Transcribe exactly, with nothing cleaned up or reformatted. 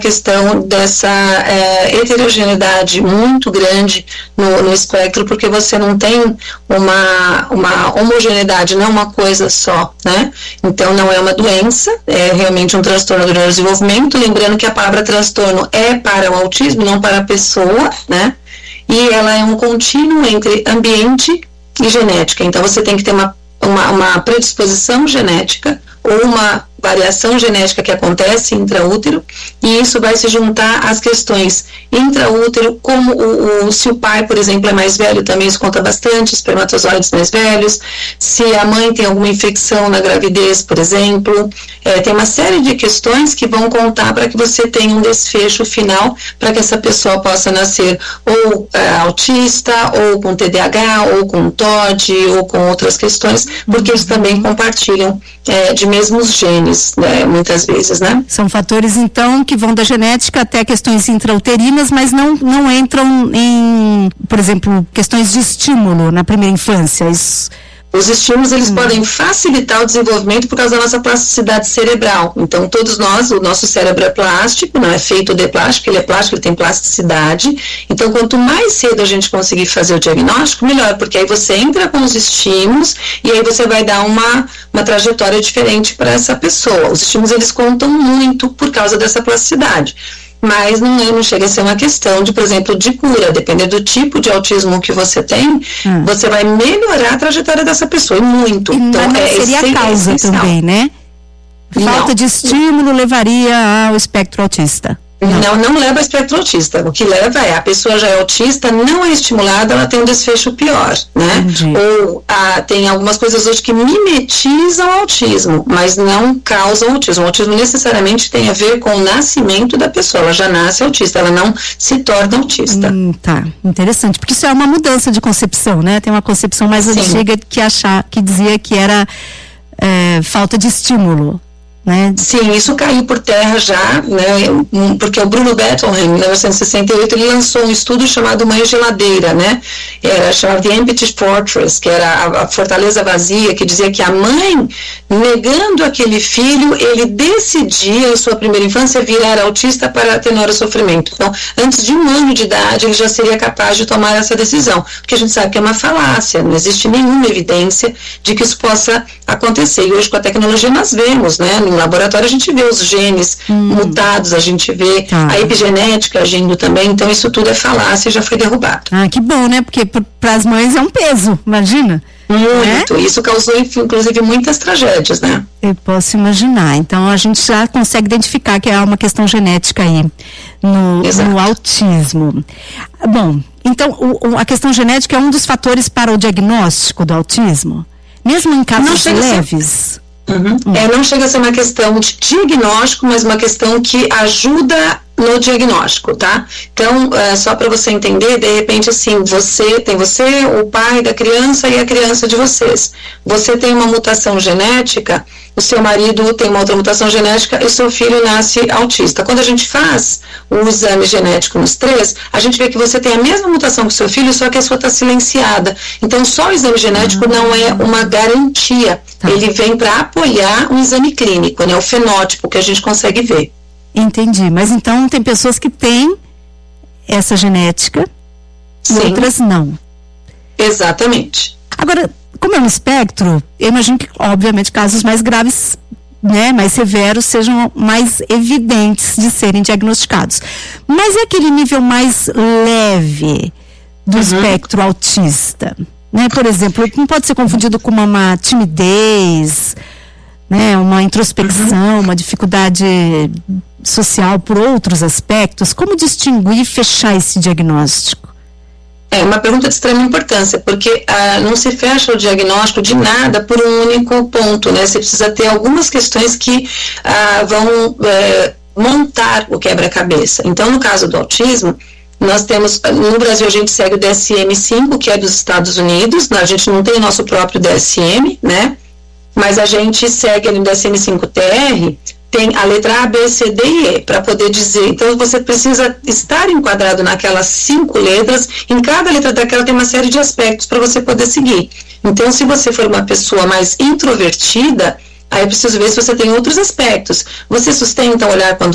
questão dessa é, heterogeneidade muito grande no, no espectro, porque você não tem uma, uma homogeneidade, não uma coisa só, né? Então não é uma doença, é realmente um transtorno do neurodesenvolvimento, lembrando que a palavra transtorno é para o autismo, não para a pessoa, né? E ela é um contínuo entre ambiente e genética, então você tem que ter uma, uma, uma predisposição genética ou uma variação genética que acontece intraútero, e isso vai se juntar às questões intraútero, como o, o, se o pai, por exemplo, é mais velho, também isso conta bastante, espermatozoides mais velhos, se a mãe tem alguma infecção na gravidez, por exemplo, é, tem uma série de questões que vão contar para que você tenha um desfecho final, para que essa pessoa possa nascer ou é, autista, ou com T D A H, ou com T O D, ou com outras questões, porque eles também compartilham é, de mesmos genes. Né, muitas vezes, né? São fatores, então, que vão da genética até questões intrauterinas, mas não, não entram em, por exemplo, questões de estímulo na primeira infância. Isso... Os estímulos, eles hum. podem facilitar o desenvolvimento por causa da nossa plasticidade cerebral. Então, todos nós, o nosso cérebro é plástico, não é feito de plástico, ele é plástico, ele tem plasticidade. Então, quanto mais cedo a gente conseguir fazer o diagnóstico, melhor, porque aí você entra com os estímulos e aí você vai dar uma, uma trajetória diferente para essa pessoa. Os estímulos, eles contam muito por causa dessa plasticidade. Mas não, não chega a ser uma questão de, por exemplo, de cura. Dependendo do tipo de autismo que você tem, hum. você vai melhorar a trajetória dessa pessoa, e muito. E então, não é, seria a causa também, né? Falta não. de estímulo levaria ao espectro autista. Não. não, não leva ao espectro autista. O que leva é, a pessoa já é autista, não é estimulada, ela tem um desfecho pior, né? Entendi. Ou ah, tem algumas coisas hoje que mimetizam o autismo, mas não causam autismo. O autismo necessariamente tem a ver com o nascimento da pessoa, ela já nasce autista, ela não se torna autista. Hum, tá, interessante, porque isso é uma mudança de concepção, né? Tem uma concepção mais Sim. antiga que, achar, que dizia que era é, falta de estímulo. Né? Sim, isso caiu por terra já, né, porque o Bruno Bettelheim, em mil novecentos e sessenta e oito, ele lançou um estudo chamado Mãe Geladeira, né, era chamado The Empty Fortress, que era a, a fortaleza vazia, que dizia que a mãe, negando aquele filho, ele decidia em sua primeira infância virar autista para atenuar o sofrimento. Então, antes de um ano de idade, ele já seria capaz de tomar essa decisão, porque a gente sabe que é uma falácia, não existe nenhuma evidência de que isso possa acontecer, e hoje com a tecnologia nós vemos, né, no laboratório a gente vê os genes hum. mutados, a gente vê ah. a epigenética agindo também, então isso tudo é falácia e já foi derrubado. Ah, que bom, né? Porque para as mães é um peso, imagina. Muito, né? Isso causou inclusive muitas tragédias, né? Eu posso imaginar, então a gente já consegue identificar que há uma questão genética aí no, no autismo. Bom, então o, o, a questão genética é um dos fatores para o diagnóstico do autismo? Mesmo em casos leves? Uhum. Uhum. É, não chega a ser uma questão de diagnóstico, mas uma questão que ajuda no diagnóstico, tá? Então, é, só para você entender, de repente, assim, você tem você, o pai da criança e a criança de vocês. Você tem uma mutação genética, o seu marido tem uma outra mutação genética e o seu filho nasce autista. Quando a gente faz o exame genético nos três, a gente vê que você tem a mesma mutação que o seu filho, só que a sua está silenciada. Então, só o exame genético uhum. não é uma garantia. Tá. Ele vem para apoiar um exame clínico, né? O fenótipo que a gente consegue ver. Entendi, mas então tem pessoas que têm essa genética e Sim. outras não. Exatamente. Agora, como é um espectro, eu imagino que, obviamente, casos mais graves, né, mais severos, sejam mais evidentes de serem diagnosticados. Mas é aquele nível mais leve do uhum. espectro autista, né? Por exemplo, não pode ser confundido com uma, uma timidez, né, uma introspecção, uhum. uma dificuldade social por outros aspectos. Como distinguir e fechar esse diagnóstico? É uma pergunta de extrema importância, porque ah, não se fecha o diagnóstico de nada por um único ponto, né? Você precisa ter algumas questões que ah, vão é, montar o quebra-cabeça. Então, no caso do autismo, nós temos, no Brasil a gente segue o D S M cinco, que é dos Estados Unidos, a gente não tem o nosso próprio D S M, né? Mas a gente segue no D S M cinco T R, tem a letra A, B, C, D e E, para poder dizer. Então, você precisa estar enquadrado naquelas cinco letras, em cada letra daquela tem uma série de aspectos para você poder seguir. Então, se você for uma pessoa mais introvertida, aí eu preciso ver se você tem outros aspectos. Você sustenta o olhar quando